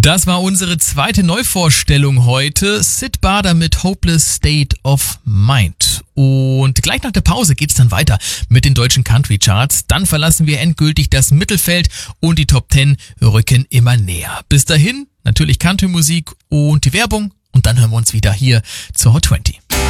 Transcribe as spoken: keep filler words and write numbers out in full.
Das war unsere zweite Neuvorstellung heute. Syd Barrett mit Hopeless State of Mind. Und gleich nach der Pause geht's dann weiter mit den deutschen Country Charts. Dann verlassen wir endgültig das Mittelfeld und die Top Ten rücken immer näher. Bis dahin natürlich Country-Musik und die Werbung und dann hören wir uns wieder hier zur Hot zwanzig.